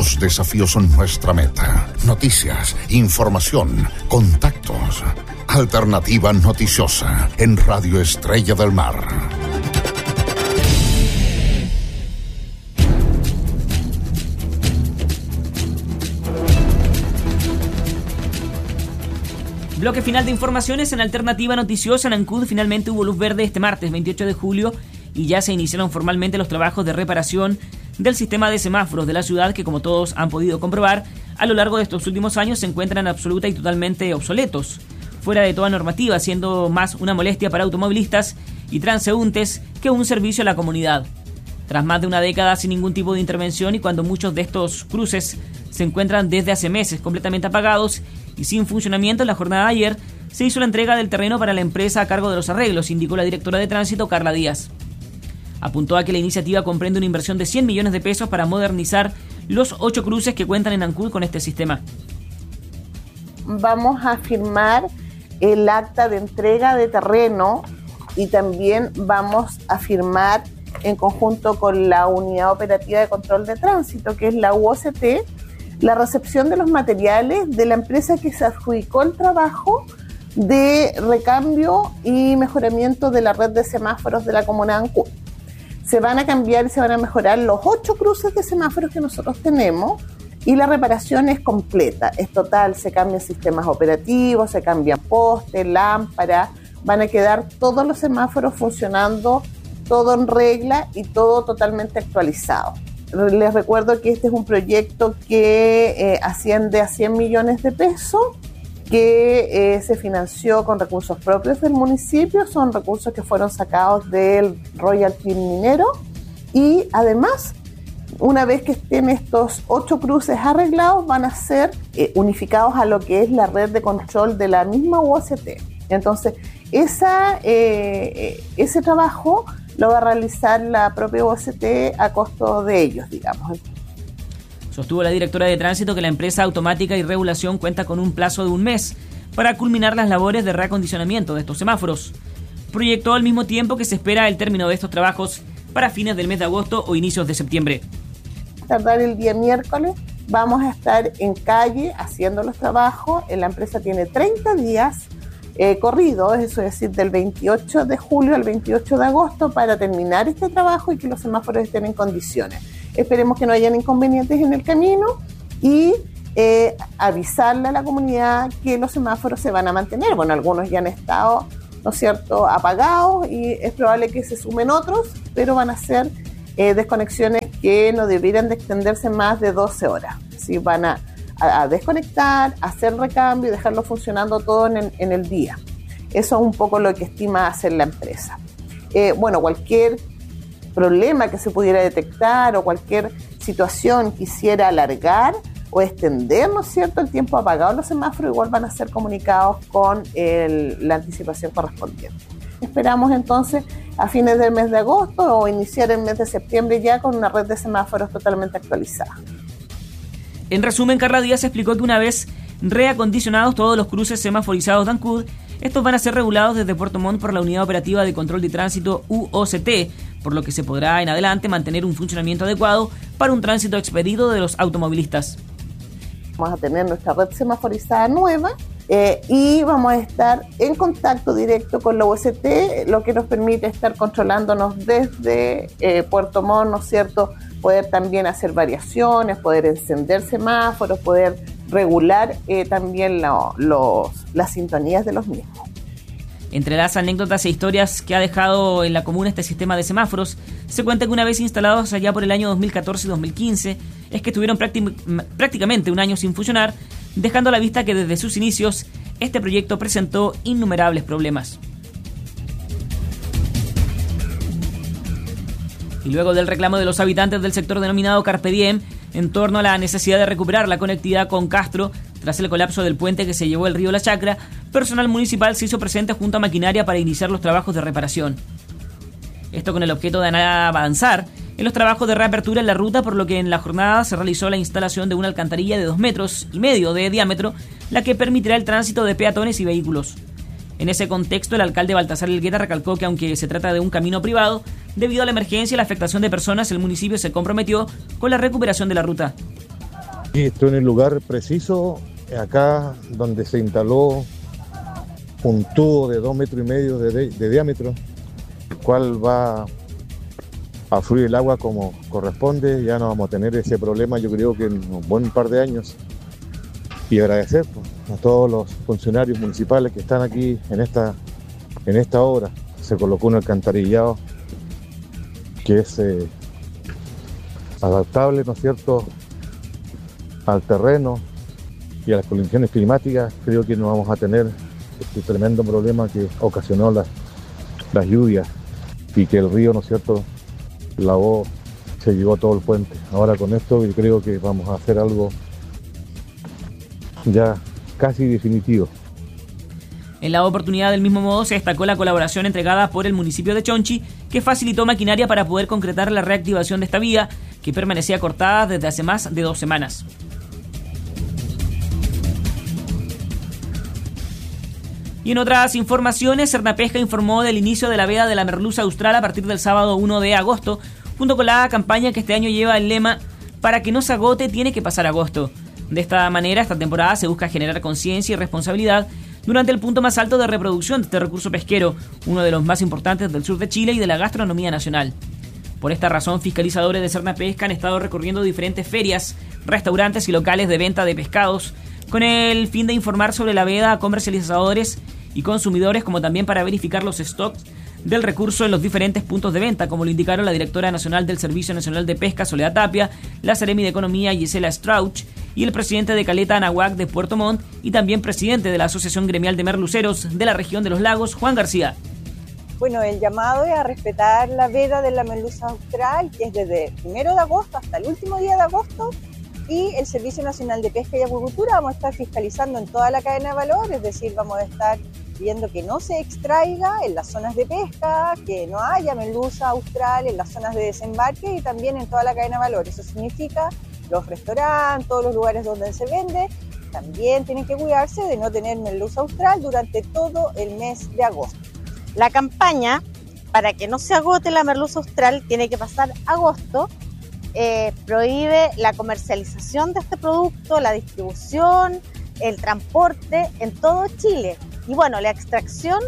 Los desafíos son nuestra meta. Noticias, información, contactos. Alternativa Noticiosa en Radio Estrella del Mar. Bloque final de informaciones en Alternativa Noticiosa. En Ancud finalmente hubo luz verde este martes 28 de julio y ya se iniciaron formalmente los trabajos de reparación del sistema de semáforos de la ciudad que, como todos han podido comprobar, a lo largo de estos últimos años se encuentran absoluta y totalmente obsoletos, fuera de toda normativa, siendo más una molestia para automovilistas y transeúntes que un servicio a la comunidad. Tras más de una década sin ningún tipo de intervención y cuando muchos de estos cruces se encuentran desde hace meses completamente apagados y sin funcionamiento, en la jornada de ayer se hizo la entrega del terreno para la empresa a cargo de los arreglos, indicó la directora de tránsito, Carla Díaz. Apuntó a que la iniciativa comprende una inversión de 100 millones de pesos para modernizar los 8 cruces que cuentan en Ancud con este sistema. Vamos a firmar el acta de entrega de terreno y también vamos a firmar en conjunto con la Unidad Operativa de Control de Tránsito, que es la UOCT, la recepción de los materiales de la empresa que se adjudicó el trabajo de recambio y mejoramiento de la red de semáforos de la comuna de Ancud. Se van a cambiar y se van a mejorar los 8 cruces de semáforos que nosotros tenemos y la reparación es completa, es total, se cambian sistemas operativos, se cambian postes, lámparas, van a quedar todos los semáforos funcionando, todo en regla y todo totalmente actualizado. Les recuerdo que este es un proyecto que asciende a 100 millones de pesos, que se financió con recursos propios del municipio, son recursos que fueron sacados del royalty minero y además, una vez que estén estos 8 cruces arreglados, van a ser unificados a lo que es la red de control de la misma UOCT. Entonces, ese trabajo lo va a realizar la propia UOCT a costo de ellos, digamos. Sostuvo la directora de tránsito que la empresa Automática y Regulación cuenta con un plazo de un mes para culminar las labores de reacondicionamiento de estos semáforos. Proyectó al mismo tiempo que se espera el término de estos trabajos para fines del mes de agosto o inicios de septiembre. Tardar el día miércoles, vamos a estar en calle haciendo los trabajos. La empresa tiene 30 días corridos, eso es decir, del 28 de julio al 28 de agosto para terminar este trabajo y que los semáforos estén en condiciones. Esperemos que no hayan inconvenientes en el camino y avisarle a la comunidad que los semáforos se van a mantener. Bueno, algunos ya han estado, ¿no es cierto?, apagados y es probable que se sumen otros, pero van a ser desconexiones que no deberían de extenderse más de 12 horas. ¿Sí? Van a desconectar, hacer recambio y dejarlo funcionando todo en el día. Eso es un poco lo que estima hacer la empresa. Bueno, cualquier problema que se pudiera detectar o cualquier situación quisiera alargar o extender, ¿no es cierto?, el tiempo apagado de los semáforos, igual van a ser comunicados con la anticipación correspondiente. Esperamos entonces a fines del mes de agosto o iniciar el mes de septiembre ya con una red de semáforos totalmente actualizada. En resumen, Carla Díaz explicó que una vez reacondicionados todos los cruces semaforizados de Ancud, estos van a ser regulados desde Puerto Montt por la Unidad Operativa de Control de Tránsito UOCT, por lo que se podrá en adelante mantener un funcionamiento adecuado para un tránsito expedito de los automovilistas. Vamos a tener nuestra red semaforizada nueva y vamos a estar en contacto directo con la UOCT, lo que nos permite estar controlándonos desde Puerto Montt, ¿no es cierto?, poder también hacer variaciones, poder encender semáforos, poder regular también las sintonías de los mismos. Entre las anécdotas e historias que ha dejado en la comuna este sistema de semáforos, se cuenta que una vez instalados allá por el año 2014 y 2015, es que estuvieron prácticamente un año sin funcionar, dejando a la vista que desde sus inicios este proyecto presentó innumerables problemas. Y luego del reclamo de los habitantes del sector denominado Carpe Diem en torno a la necesidad de recuperar la conectividad con Castro tras el colapso del puente que se llevó el río La Chacra, personal municipal se hizo presente junto a maquinaria para iniciar los trabajos de reparación. Esto con el objeto de avanzar en los trabajos de reapertura en la ruta, por lo que en la jornada se realizó la instalación de una alcantarilla de 2,5 metros de diámetro, la que permitirá el tránsito de peatones y vehículos. En ese contexto, el alcalde Baltasar Elgueta recalcó que aunque se trata de un camino privado, debido a la emergencia y la afectación de personas, el municipio se comprometió con la recuperación de la ruta. Y estoy en el lugar preciso, acá donde se instaló un tubo de 2,5 metros de diámetro, el cual va a fluir el agua como corresponde. Ya no vamos a tener ese problema, yo creo que en un buen par de años. Y agradecer a todos los funcionarios municipales que están aquí en esta obra. Se colocó un alcantarillado que es adaptable, ¿no es cierto?, al terreno y a las condiciones climáticas. Creo que no vamos a tener este tremendo problema que ocasionó las lluvias y que el río, ¿no es cierto?, lavó, se llevó todo el puente. Ahora con esto yo creo que vamos a hacer algo ya casi definitivo. En la oportunidad, del mismo modo, se destacó la colaboración entregada por el municipio de Chonchi, que facilitó maquinaria para poder concretar la reactivación de esta vía, que permanecía cortada desde hace más de 2 semanas. Y en otras informaciones, Cernapesca informó del inicio de la veda de la merluza austral a partir del sábado 1 de agosto, junto con la campaña que este año lleva el lema "Para que no se agote, tiene que pasar agosto". De esta manera, esta temporada se busca generar conciencia y responsabilidad durante el punto más alto de reproducción de este recurso pesquero, uno de los más importantes del sur de Chile y de la gastronomía nacional. Por esta razón, fiscalizadores de Cernapesca han estado recorriendo diferentes ferias, restaurantes y locales de venta de pescados, con el fin de informar sobre la veda a comercializadores y consumidores, como también para verificar los stocks del recurso en los diferentes puntos de venta, como lo indicaron la directora nacional del Servicio Nacional de Pesca, Soledad Tapia, la Seremi de Economía, Gisela Strauch, y el presidente de Caleta Anahuac de Puerto Montt, y también presidente de la Asociación Gremial de Merluceros de la región de los lagos, Juan García. Bueno, el llamado es a respetar la veda de la merluza austral, que es desde el 1 de agosto hasta el último día de agosto, y el Servicio Nacional de Pesca y Acuicultura vamos a estar fiscalizando en toda la cadena de valor, es decir, vamos a estar viendo que no se extraiga en las zonas de pesca, que no haya merluza austral en las zonas de desembarque y también en toda la cadena de valor. Eso significa los restaurantes, todos los lugares donde se vende, también tienen que cuidarse de no tener merluza austral durante todo el mes de agosto. La campaña, para que no se agote la merluza austral, tiene que pasar agosto. Prohíbe la comercialización de este producto, la distribución, el transporte en todo Chile. Y bueno, la extracción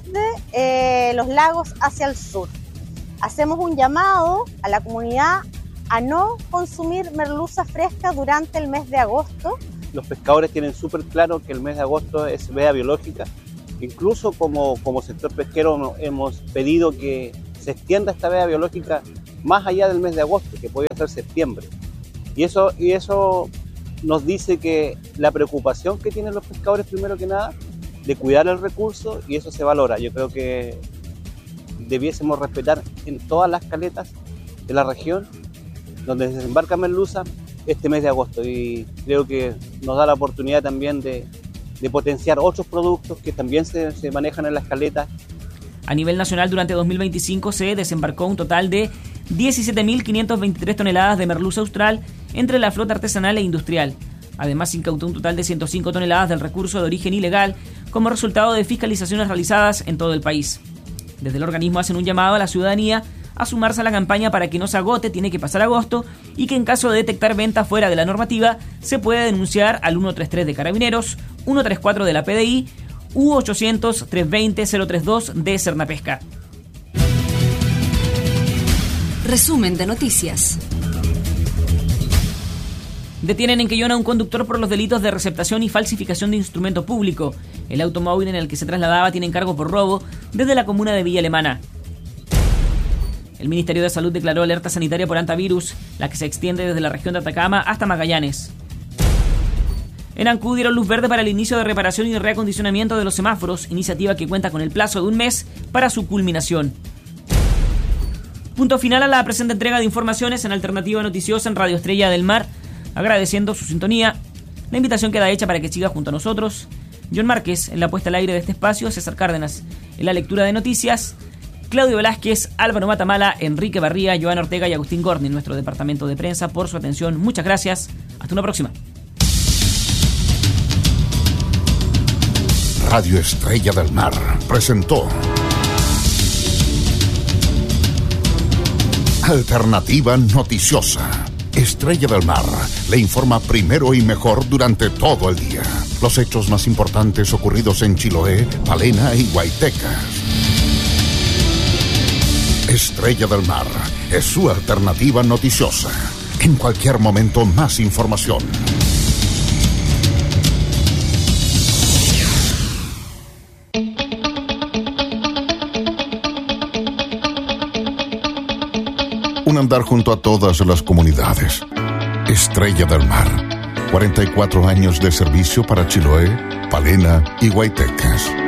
desde los lagos hacia el sur. Hacemos un llamado a la comunidad a no consumir merluza fresca durante el mes de agosto. Los pescadores tienen súper claro que el mes de agosto es veda biológica. Incluso como sector pesquero hemos pedido que se extienda esta veda biológica más allá del mes de agosto, que podría ser septiembre. Y eso nos dice que la preocupación que tienen los pescadores, primero que nada, de cuidar el recurso, y eso se valora. Yo creo que debiésemos respetar en todas las caletas de la región donde se desembarca merluza este mes de agosto, y creo que nos da la oportunidad también de potenciar otros productos que también se manejan en las caletas. A nivel nacional, durante 2025 se desembarcó un total de 17.523 toneladas de merluza austral entre la flota artesanal e industrial. Además, se incautó un total de 105 toneladas del recurso de origen ilegal como resultado de fiscalizaciones realizadas en todo el país. Desde el organismo hacen un llamado a la ciudadanía a sumarse a la campaña para que no se agote, tiene que pasar agosto, y que en caso de detectar venta fuera de la normativa se puede denunciar al 133 de Carabineros, 134 de la PDI u 800-320-032 de Cernapesca. Resumen de noticias. Detienen en Quillona a un conductor por los delitos de receptación y falsificación de instrumento público. El automóvil en el que se trasladaba tiene encargo por robo desde la comuna de Villa Alemana. El Ministerio de Salud declaró alerta sanitaria por hantavirus, la que se extiende desde la región de Atacama hasta Magallanes. En Ancud dieron luz verde para el inicio de reparación y reacondicionamiento de los semáforos, iniciativa que cuenta con el plazo de un mes para su culminación. Punto final a la presente entrega de informaciones en Alternativa Noticiosa en Radio Estrella del Mar. Agradeciendo su sintonía, la invitación queda hecha para que siga junto a nosotros. John Márquez en la puesta al aire de este espacio, César Cárdenas en la lectura de noticias, Claudio Velázquez, Álvaro Matamala, Enrique Barría, Joana Ortega y Agustín Gorni en nuestro departamento de prensa por su atención. Muchas gracias. Hasta una próxima. Radio Estrella del Mar presentó Alternativa Noticiosa. Estrella del Mar le informa primero y mejor durante todo el día. Los hechos más importantes ocurridos en Chiloé, Palena y Guaitecas. Estrella del Mar es su alternativa noticiosa. En cualquier momento, más información. Un andar junto a todas las comunidades. Estrella del Mar. 44 años de servicio para Chiloé, Palena y Guaitecas.